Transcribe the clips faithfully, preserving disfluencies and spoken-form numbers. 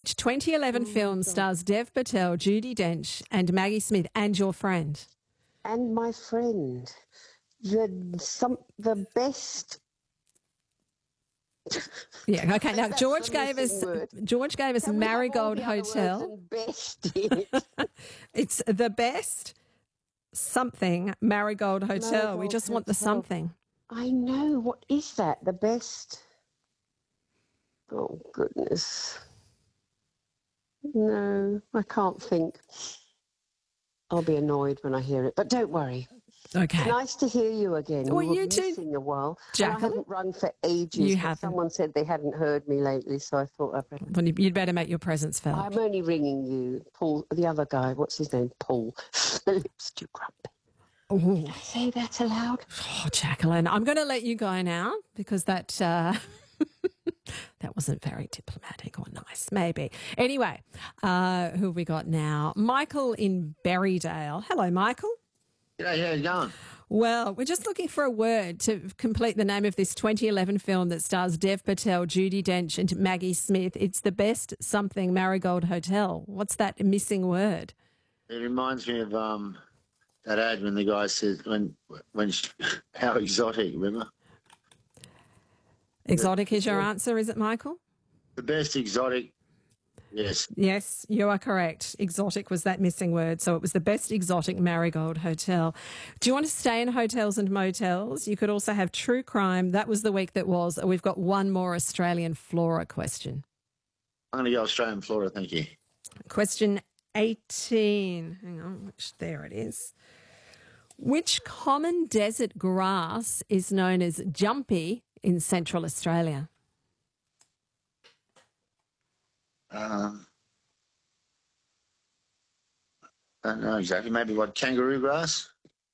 Which twenty eleven Oh, film God. stars Dev Patel, Judi Dench and Maggie Smith and your friend? And my friend, the some the best. Yeah, okay. I Now think that's George the gave us missing word. George gave us Can we have all Marigold the other words Hotel. and best in it? It's the best something Marigold Hotel. we Marigold just want the Hotel. something. I know. What is that? The best? Oh, goodness. No, I can't think. I'll be annoyed when I hear it, but don't worry. Okay. Nice to hear you again. Well, you were you too, missing a while. And I Jacqueline. haven't rung for ages. You but haven't. Someone said they hadn't heard me lately, so I thought I'd better. Well, you'd better make your presence felt. I'm only ringing you, Paul, the other guy. What's his name? Paul. Phillips too grumpy. Ooh. Did I say that aloud? Oh, Jacqueline, I'm going to let you go now because that uh, that wasn't very diplomatic or nice, maybe. Anyway, uh, who have we got now? Michael in Berrydale. Hello, Michael. G'day, how you going? Well, we're just looking for a word to complete the name of this twenty eleven film that stars Dev Patel, Judi Dench and Maggie Smith. It's the best something Marigold Hotel. What's that missing word? It reminds me of um, that ad when the guy says, when, when she, how exotic, remember? Exotic is your answer, is it, Michael? The best exotic, yes. Yes, you are correct. Exotic was that missing word. So it was the best exotic Marigold Hotel. Do you want to stay in hotels and motels? You could also have true crime. That was the week that was. We've got one more Australian flora question. I'm going to go Australian flora, thank you. Question eighteen. Hang on, which, there it is. Which common desert grass is known as jumpy in Central Australia? Um, I don't know exactly. Maybe what, kangaroo grass?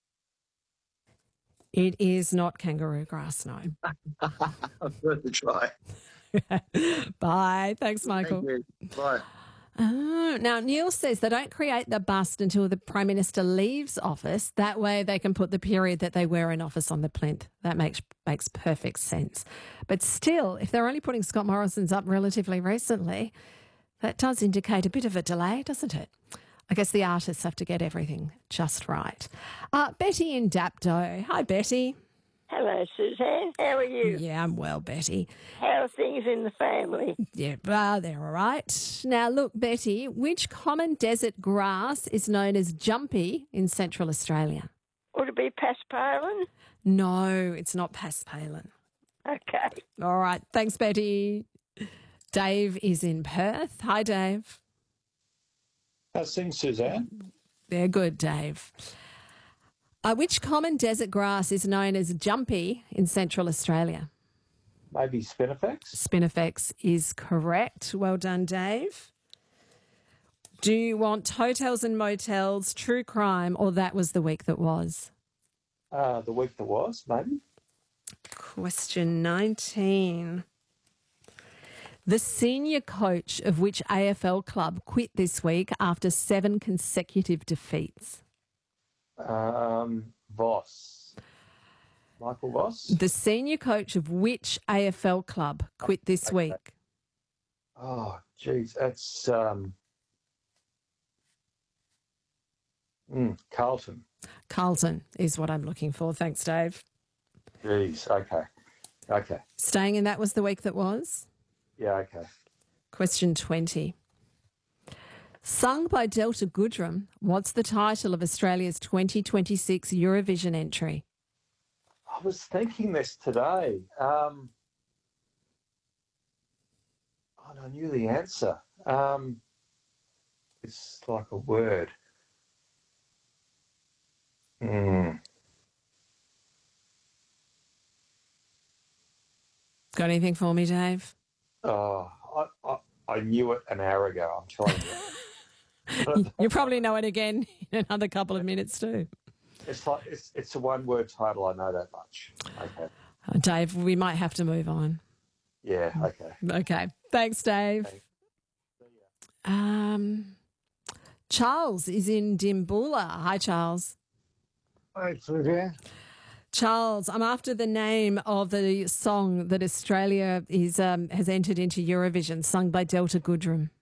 It is not kangaroo grass, no. I've worth a try. Bye. Thanks, Michael. Thank you. Bye. Oh, now, Neil says they don't create the bust until the Prime Minister leaves office. That way they can put the period that they were in office on the plinth. That makes makes perfect sense. But still, if they're only putting Scott Morrison's up relatively recently, that does indicate a bit of a delay, doesn't it? I guess the artists have to get everything just right. Uh, Betty in Dapto. Hi, Betty. Hello, Suzanne. How are you? Yeah, I'm well, Betty. How are things in the family? Yeah, well, they're all right. Now, look, Betty, which common desert grass is known as jumpy in Central Australia? Would it be paspalin? No, it's not paspalin. Okay. All right. Thanks, Betty. Dave is in Perth. Hi, Dave. How's things, Suzanne? They're good, Dave. Uh, which common desert grass is known as jumpy in Central Australia? Maybe Spinifex? Spinifex is correct. Well done, Dave. Do you want hotels and motels, true crime, or that was the week that was? Uh, the week that was, maybe. Question nineteen. The senior coach of which A F L club quit this week after seven consecutive defeats? Um, Voss. Michael Voss? The senior coach of which A F L club quit this Okay. week? Oh, geez, that's um, mm, Carlton. Carlton is what I'm looking for. Thanks, Dave. Geez, okay. Okay. Staying in that was the week that was? Yeah, okay. Question twenty. Sung by Delta Goodrem, what's the title of Australia's twenty twenty-six Eurovision entry? I was thinking this today. Um, oh, I knew the answer. Um, it's like a word. Hmm. Got anything for me, Dave? Oh, I, I, I knew it an hour ago. I'm trying to. You probably know it again in another couple of minutes too. It's like it's it's a one word title. I know that much. Okay. Uh, Dave, we might have to move on. Yeah. Okay. Okay. Thanks, Dave. Thanks. Um, Charles is in Dimboola. Hi, Charles. Hi, Suzanne. Charles, I'm after the name of the song that Australia is um, has entered into Eurovision, sung by Delta Goodrem.